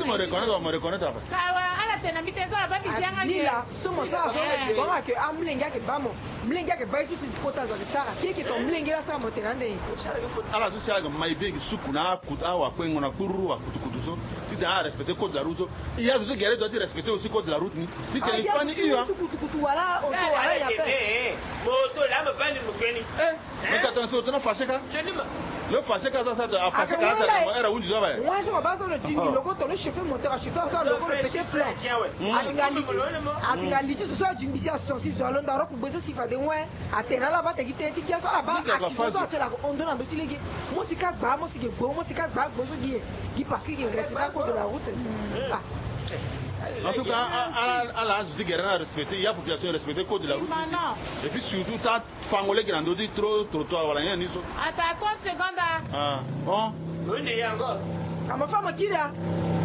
me reconnaître après. Nila, somo sasa bonga ke amlenga ke bamo. Mlenga ke baisu si spota za sara. Kiki to mlenga la sama tenande. Ala social ga maibe ki suku na kuta wa kwengo na kuru wa kutukutuzo. Tu dois respecter code de la route. Il y a des guerriers doivent respecter aussi code de la route ni. Tu téléphones iyo. Kutukutu wala auto wala ya pe. Moto la me bani mo kweni. Mais attention, tu n'as fâché quand? Le fâché quand ça a fâché quand ça era undi zo ba. Moi je bazo le dingi logo to le chauffeur moteur chauffeur ça logo le petit flanc. Atinga liti to so dingi si associ so alonda ro kubezo sifa de moi atena la ba te gite ti so la ba accident so atela on donne ndo tilegi musika gba musika gba bozo gi parce que il reste dans code de la route. En tout cas, à l'âge de guerre respecté, il y a population respectée code de la route ici. Et puis surtout, tu as fangolé qui n'en dit trop trottoir, voilà, il y a un nisso. Attends 30 secondes. Ah, bon. Oui, il y a encore. Ma femme qui là?